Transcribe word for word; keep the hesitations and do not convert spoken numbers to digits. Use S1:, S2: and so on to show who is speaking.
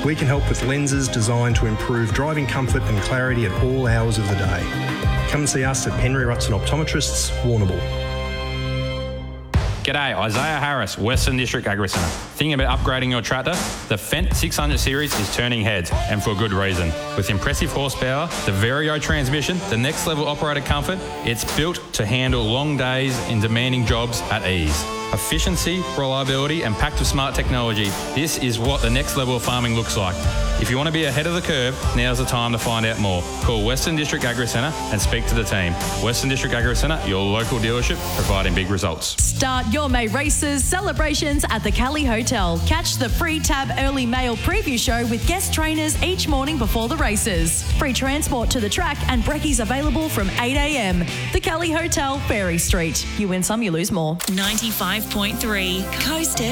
S1: We can help with lenses designed to improve driving comfort and clarity at all hours of the day. Come and see us at Penry Rutson Optometrists, Warrnambool.
S2: G'day, Isaiah Harris, Western District Agri Centre. Thinking about upgrading your tractor? The Fendt six hundred series is turning heads, and for good reason. With impressive horsepower, the Vario transmission, the next level operator comfort, it's built to handle long days in demanding jobs at ease. Efficiency, reliability and packed with smart technology. This is what the next level of farming looks like. If you want to be ahead of the curve, now's the time to find out more. Call Western District Agri Centre and speak to the team. Western District Agri Centre, your local dealership, providing big results.
S3: Start your May races celebrations at the Cali Hotel. Catch the free Tab Early Mail preview show with guest trainers each morning before the races. Free transport to the track and brekkies available from eight a m. The Cali Hotel, Ferry Street. You win some, you lose more.
S4: ninety-five point three Coast